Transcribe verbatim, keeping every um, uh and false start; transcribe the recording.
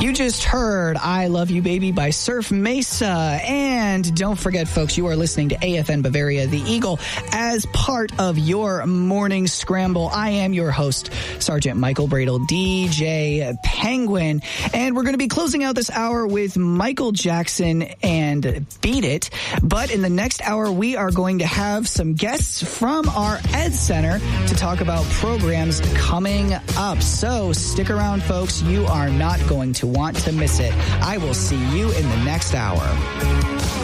You just heard I Love You Baby by Surf Mesa. And don't forget, folks, you are listening to A F N Bavaria, the Eagle, as part of your morning scramble. I am your host, Sergeant Michael Bradle, D J Penguin. And we're going to be closing out this hour with Michael Jackson and Beat It. But in the next hour, we are going to have some guests from our Ed Center to talk about programs coming up. So stick around, folks. You are not going to want to miss it. I will see you in the next hour.